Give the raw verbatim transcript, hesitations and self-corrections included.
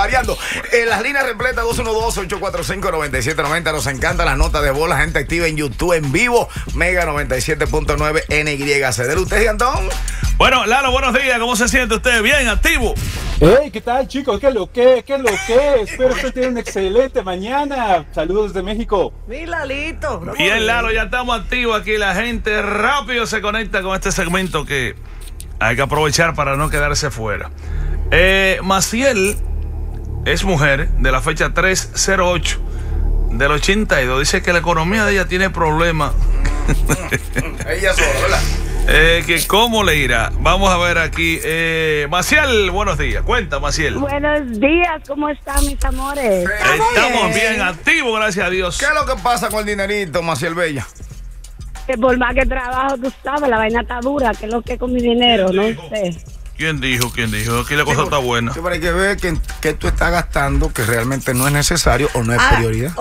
variando. En las líneas repletas dos uno dos, ocho cuatro cinco, nueve siete nueve cero. Nos encantan las notas de voz. La gente activa en YouTube en vivo. Mega noventa y siete punto nueve N Y C. ¿De usted, Antón? Bueno, Lalo, buenos días. ¿Cómo se siente usted? ¿Bien? ¿Activo? Hey, ¿qué tal, chicos? ¿Qué es lo que? ¿Qué es lo que? Espero que tengan una excelente mañana. Saludos desde México. Mi Lalito. Bien, Lalo, ya estamos activos aquí. La gente rápido se conecta con este segmento que hay que aprovechar para no quedarse fuera. Eh, Maciel es mujer de la fecha tres cero ocho del ochenta y dos. Dice que la economía de ella tiene problemas. Ella sola. Eh, que cómo le irá. Vamos a ver aquí. Eh, Maciel, buenos días. Cuenta, Maciel. Buenos días, ¿cómo están mis amores? Estamos bien activos, gracias a Dios. ¿Qué es lo que pasa con el dinerito, Maciel Bella? Que por más que trabajo, tú sabes, la vaina está dura. ¿Qué es lo que es con mi dinero? No sé. ¿Quién dijo? ¿Quién dijo? Aquí la cosa está buena. Sí, pero hay que ver que, que tú estás gastando que realmente no es necesario o no es Ah, prioridad.